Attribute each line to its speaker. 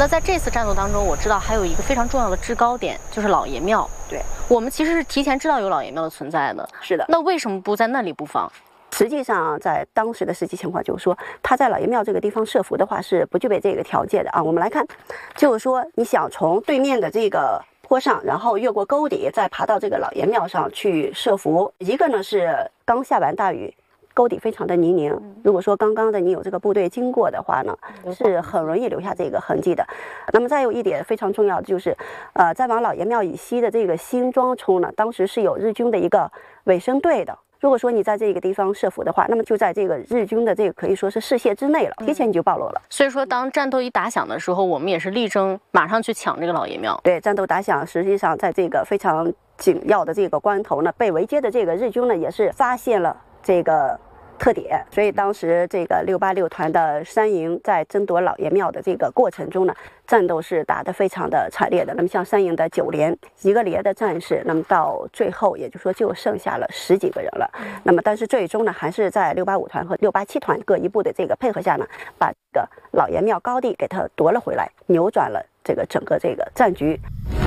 Speaker 1: 那在这次战斗当中，我知道还有一个非常重要的制高点，就是老爷庙。
Speaker 2: 对，
Speaker 1: 我们其实是提前知道有老爷庙的存在的。
Speaker 2: 是的。
Speaker 1: 那为什么不在那里布防？
Speaker 2: 实际上，在当时的实际情况就是说，他在老爷庙这个地方设伏的话是不具备这个条件的啊。我们来看，就是说你想从对面的这个坡上，然后越过沟底，再爬到这个老爷庙上去设伏。一个呢是刚下完大雨，沟底非常的泥泞，如果说刚刚的你有这个部队经过的话呢，是很容易留下这个痕迹的。那么再有一点非常重要的就是，在往老爷庙以西的这个新庄冲呢，当时是有日军的一个尾生队的。如果说你在这个地方设伏的话，那么就在这个日军的这个可以说是视线之内了，提前你就暴露了。
Speaker 1: 所以说，当战斗一打响的时候，我们也是力争马上去抢这个老爷庙。
Speaker 2: 对，战斗打响，实际上在这个非常紧要的这个关头呢，被围歼的这个日军呢，也是发现了这个特点，所以当时这个686团的3营在争夺老爷庙的这个过程中呢，战斗是打得非常的惨烈的。那么像3营的9连一个连的战士，那么到最后也就是说就剩下了10几个人了。那么但是最终呢，还是在685团和687团各一部的这个配合下呢，把这个老爷庙高地给它夺了回来，扭转了这个整个这个战局。